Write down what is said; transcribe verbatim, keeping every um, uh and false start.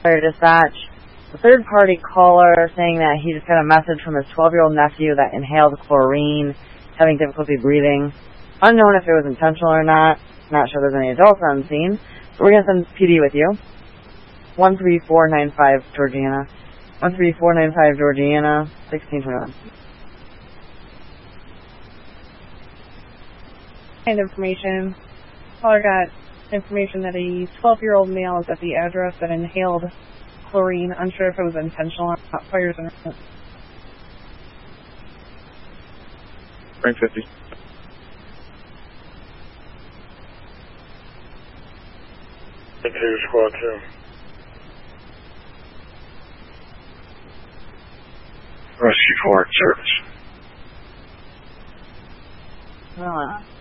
Fire dispatch. The third-party caller saying that he just got a message from his twelve-year-old nephew that inhaled chlorine, having difficulty breathing. Unknown if it was intentional or not. Not sure there's any adults on scene. But we're going to send P D with you. one three four nine five Georgiana. one three four nine five Georgiana, sixteen twenty-one. And information. Caller got information that a twelve-year-old male is at the address that inhaled chlorine. Unsure if it was intentional or not. Fires in her. Rank fifty. Two, squad two. Rescue four, service. Well, uh,